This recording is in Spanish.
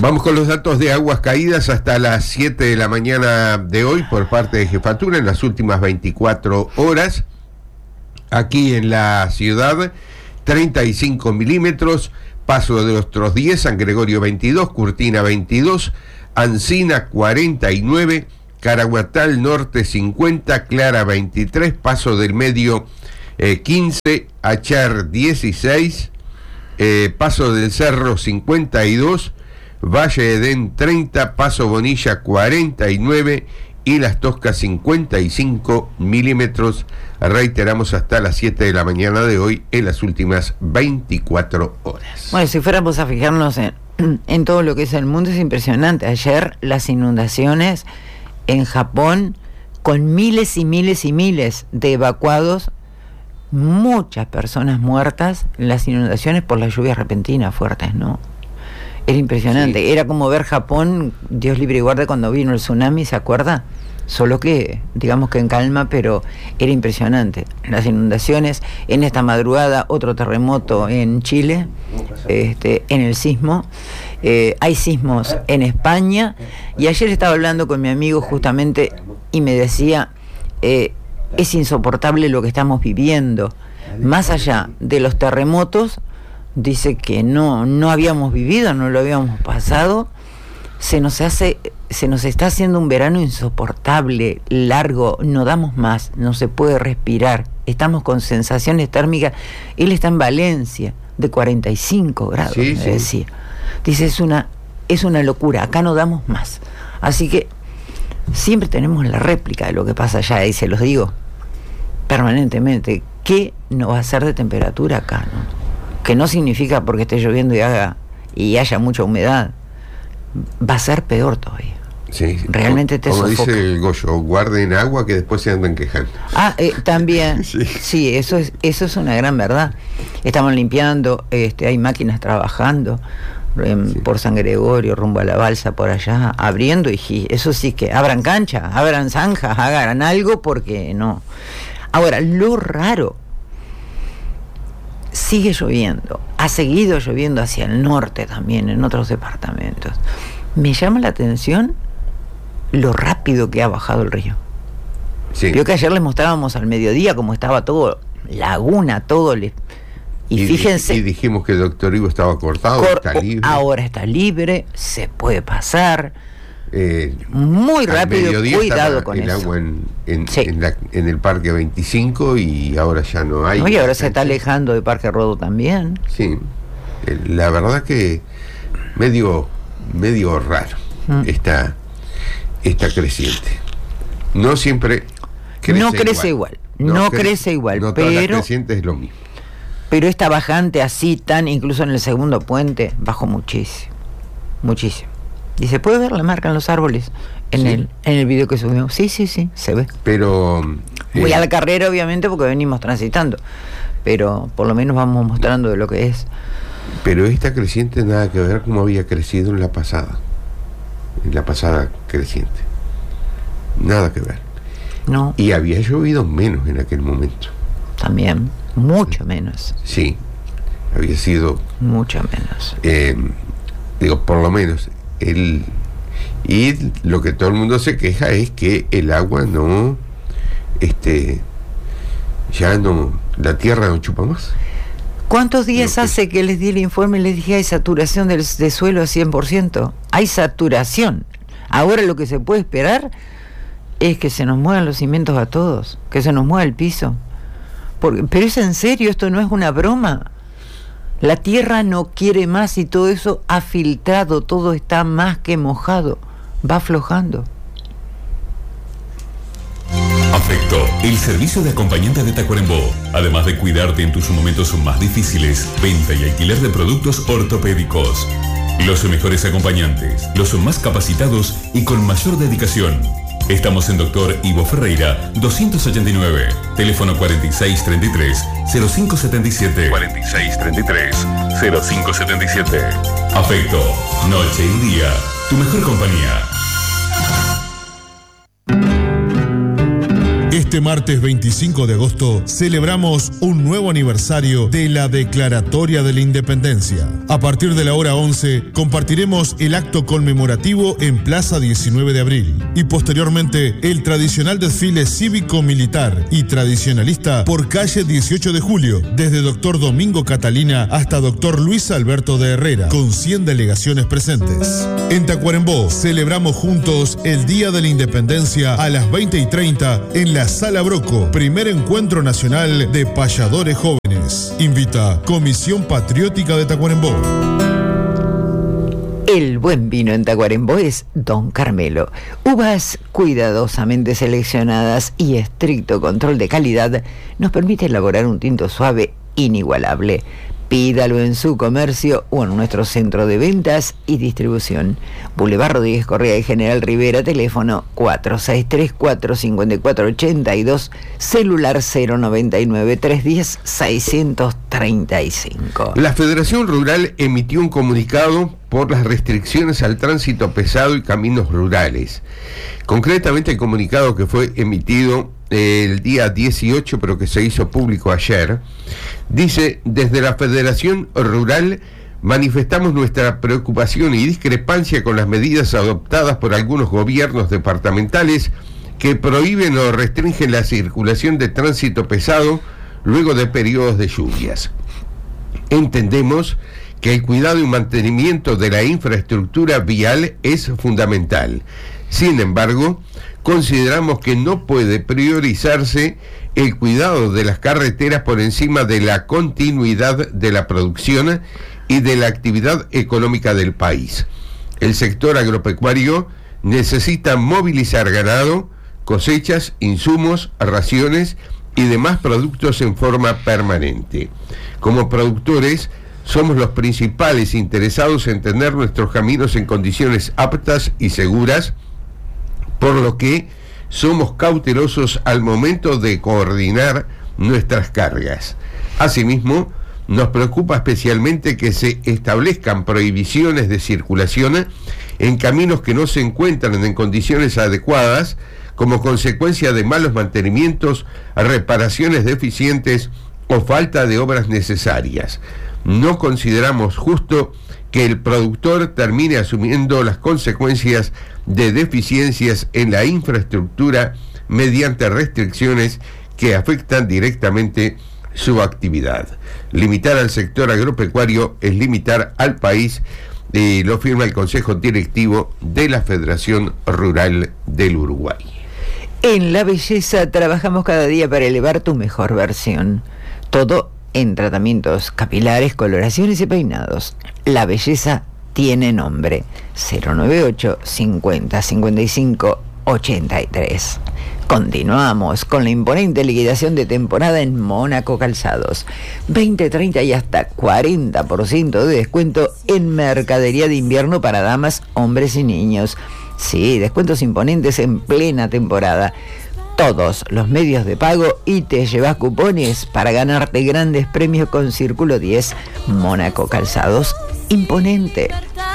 Vamos con los datos de aguas caídas hasta las 7 de la mañana de hoy por parte de Jefatura en las últimas 24 horas. Aquí en la ciudad, 35 milímetros, Paso de los Ostros 10, San Gregorio 22, Curtina 22, Ancina 49, Caraguatal Norte 50, Clara 23, Paso del Medio 15, Achar 16, Paso del Cerro 52, Valle Edén 30, Paso Bonilla 49 y Las Toscas 55 milímetros. Reiteramos hasta las 7 de la mañana de hoy en las últimas 24 horas. Bueno, si fuéramos a fijarnos en todo lo que es el mundo, es impresionante. Ayer las inundaciones en Japón, con miles y miles y miles de evacuados, muchas personas muertas, las inundaciones por las lluvias repentinas fuertes, ¿no? Era impresionante, sí. Era como ver Japón, Dios libre y guarde, cuando vino el tsunami, ¿se acuerda? Solo que, digamos que en calma, pero era impresionante. Las inundaciones, en esta madrugada, otro terremoto en Chile, en el sismo. Hay sismos en España, y ayer estaba hablando con mi amigo justamente, y me decía, es insoportable lo que estamos viviendo. Más allá de los terremotos, dice que no habíamos vivido, no lo habíamos pasado. Se nos está haciendo un verano insoportable, largo, no damos más, no se puede respirar, estamos con sensaciones térmicas. Él está en Valencia, de 45 grados, me decía. Dice, es una locura, acá no damos más. Así que siempre tenemos la réplica de lo que pasa allá, y se los digo permanentemente, ¿qué no va a ser de temperatura acá, no? Que no significa porque esté lloviendo y haya mucha humedad, va a ser peor todavía. Sí, realmente te como sofoca. Dice el Goyo, guarden agua que después se andan quejando. También, sí, eso es una gran verdad. Estamos limpiando, hay máquinas trabajando por San Gregorio, rumbo a la balsa, por allá, abriendo, y eso sí, que abran cancha, abran zanjas, hagan algo, porque no. Ahora, lo raro, sigue lloviendo, ha seguido lloviendo hacia el norte también, en otros departamentos. Me llama la atención lo rápido que ha bajado el río. Sí. Vio que ayer les mostrábamos al mediodía cómo estaba todo, laguna, todo. Y fíjense. Y dijimos que el doctor Ivo estaba cortado, está libre. Ahora está libre, se puede pasar. Muy rápido, cuidado con el eso. Agua en el Parque 25, y ahora ya no hay. Y ahora se está alejando de Parque Rodó también. Sí, la verdad que medio raro está creciente. No siempre crece igual. No crece igual, no, pero todas las crecientes es lo mismo. Pero esta bajante así, incluso en el segundo puente, bajó muchísimo. Y se puede ver la marca en los árboles en el video que subimos. Sí, se ve. Pero voy a la carrera, obviamente, porque venimos transitando, pero por lo menos vamos mostrando de lo que es. Pero esta creciente nada que ver como había crecido en la pasada creciente. Nada que ver. No. Y había llovido menos en aquel momento. También, mucho menos. Sí, había sido mucho menos. Por lo menos y lo que todo el mundo se queja es que el agua no, ya no, la tierra no chupa más. ¿Cuántos días hace que les di el informe y les dije hay saturación de suelo a 100%? Hay saturación. Ahora lo que se puede esperar es que se nos muevan los cimientos a todos, que se nos mueva el piso. Pero es en serio, esto no es una broma. La tierra no quiere más, y todo eso ha filtrado, todo está más que mojado, va aflojando. Afecto, el servicio de acompañante de Tacuarembó. Además de cuidarte en tus momentos más difíciles, venta y alquiler de productos ortopédicos. Los mejores acompañantes, los más capacitados y con mayor dedicación. Estamos en Dr. Ivo Ferreira, 289, teléfono 4633-0577. 4633-0577. Afecto, noche y día, tu mejor compañía. Este martes 25 de agosto celebramos un nuevo aniversario de la Declaratoria de la Independencia. A partir de la hora 11 compartiremos el acto conmemorativo en Plaza 19 de Abril y posteriormente el tradicional desfile cívico-militar y tradicionalista por calle 18 de Julio, desde Dr. Domingo Catalina hasta Dr. Luis Alberto de Herrera, con 100 delegaciones presentes. En Tacuarembó celebramos juntos el Día de la Independencia a las 20:30 en la Sala Broco, primer encuentro nacional de payadores jóvenes. Invita Comisión Patriótica de Tacuarembó. El buen vino en Tacuarembó es Don Carmelo. Uvas cuidadosamente seleccionadas y estricto control de calidad nos permite elaborar un tinto suave inigualable. Pídalo en su comercio o en nuestro centro de ventas y distribución. Boulevard Rodríguez Correa y General Rivera, teléfono 4634-5482, celular 099-310-635. La Federación Rural emitió un comunicado por las restricciones al tránsito pesado y caminos rurales. Concretamente, el comunicado que fue emitido el día 18, pero que se hizo público ayer, dice: desde la Federación Rural manifestamos nuestra preocupación y discrepancia con las medidas adoptadas por algunos gobiernos departamentales que prohíben o restringen la circulación de tránsito pesado luego de periodos de lluvias. Entendemos que el cuidado y mantenimiento de la infraestructura vial es fundamental. Sin embargo, consideramos que no puede priorizarse el cuidado de las carreteras por encima de la continuidad de la producción y de la actividad económica del país. El sector agropecuario necesita movilizar ganado, cosechas, insumos, raciones y demás productos en forma permanente. Como productores, somos los principales interesados en tener nuestros caminos en condiciones aptas y seguras, por lo que somos cautelosos al momento de coordinar nuestras cargas. Asimismo, nos preocupa especialmente que se establezcan prohibiciones de circulación en caminos que no se encuentran en condiciones adecuadas como consecuencia de malos mantenimientos, reparaciones deficientes o falta de obras necesarias. No consideramos justo que el productor termine asumiendo las consecuencias de deficiencias en la infraestructura mediante restricciones que afectan directamente su actividad. Limitar al sector agropecuario es limitar al país, lo firma el Consejo Directivo de la Federación Rural del Uruguay. En la belleza trabajamos cada día para elevar tu mejor versión. Todo en tratamientos capilares, coloraciones y peinados. La belleza tiene nombre: 098 50 55 83. Continuamos con la imponente liquidación de temporada en Mónaco Calzados. 20, 30 y hasta 40% de descuento en mercadería de invierno para damas, hombres y niños. Sí, descuentos imponentes en plena temporada. Todos los medios de pago y te llevas cupones para ganarte grandes premios con Círculo 10. Mónaco Calzados, imponente.